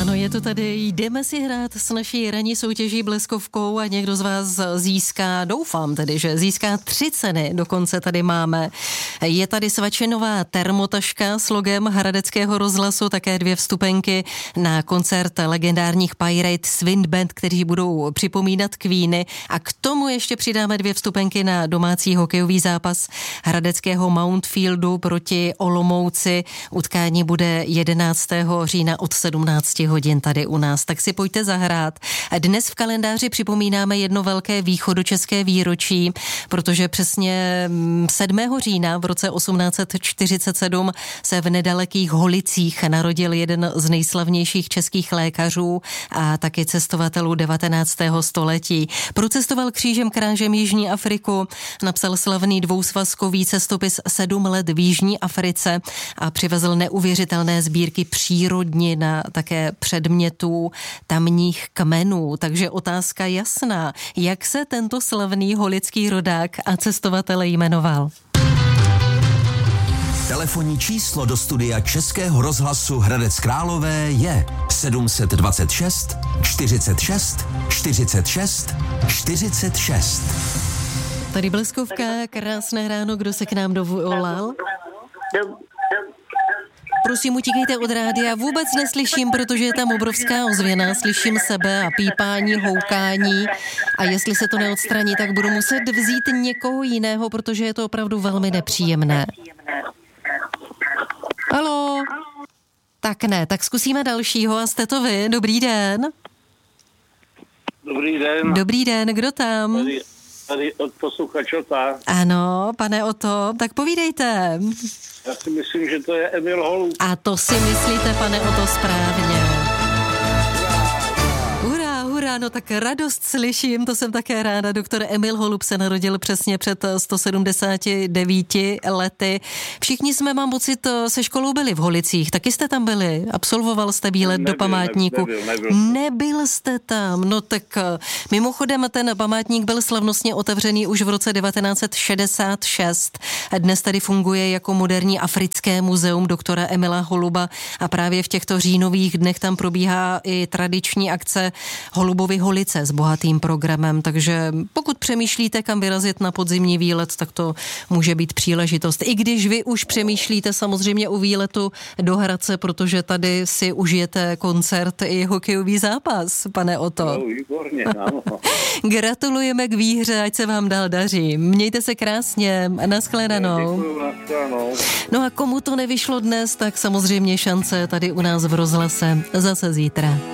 Ano, je to tady, jdeme si hrát s naší ranní soutěží Bleskovkou a někdo z vás získá, doufám tedy, že získá 3 ceny, dokonce tady máme. Je tady svačinová termotaška s logem Hradeckého rozhlasu, také 2 vstupenky na koncert legendárních Pirates Wind Band, kteří budou připomínat Queeny, a k tomu ještě přidáme 2 vstupenky na domácí hokejový zápas hradeckého Mountfieldu proti Olomouci. Utkání bude 11. října od 17 hodin tady u nás, tak si pojďte zahrát. Dnes v kalendáři připomínáme jedno velké východočeské výročí, protože přesně 7. října v roce 1847 se v nedalekých Holicích narodil jeden z nejslavnějších českých lékařů a taky cestovatelů 19. století. Procestoval křížem krážem Jižní Afriku, napsal slavný dvousvazkový cestopis 7 let v Jižní Africe a přivezl neuvěřitelné sbírky přírodnin a také předmětů tamních kmenů. Takže otázka jasná, jak se tento slavný holický rodák a cestovatel jmenoval? Telefonní číslo do studia Českého rozhlasu Hradec Králové je 726 46 46 46. Tady Bleskovka, krásné ráno, kdo se k nám dovolal? Prosím, utíkejte od rádia, vůbec neslyším, protože je tam obrovská ozvěna, slyším sebe a pípání, houkání, a jestli se to neodstraní, tak budu muset vzít někoho jiného, protože je to opravdu velmi nepříjemné. Haló? Tak ne, tak zkusíme dalšího a jste to vy, dobrý den. Dobrý den. Dobrý den, kdo tam? Tady od posluchače Ota. Ano, pane Oto, tak povídejte. Já si myslím, že to je Emil Holub. A to si myslíte, pane Oto, správně. Hurá, no tak radost slyším, to jsem také ráda. Doktor Emil Holub se narodil přesně před 179 lety. Všichni jsme, mám pocit, se školou byli v Holicích. Taky jste tam byli? Absolvoval jste výlet do památníku? Nebyl jste tam. No tak mimochodem ten památník byl slavnostně otevřený už v roce 1966. Dnes tady funguje jako moderní africké muzeum doktora Emila Holuba a právě v těchto říjnových dnech tam probíhá i tradiční akce Holubovy Holice s bohatým programem, takže pokud přemýšlíte, kam vyrazit na podzimní výlet, tak to může být příležitost. I když vy už přemýšlíte samozřejmě o výletu do Hradce, protože tady si užijete koncert i hokejový zápas, pane Oto. No, výborně, ano. Gratulujeme k výhře, ať se vám dál daří. Mějte se krásně, nashledanou. Děkuju, nashledanou. No a komu to nevyšlo dnes, tak samozřejmě šance tady u nás v rozhlase zase zítra.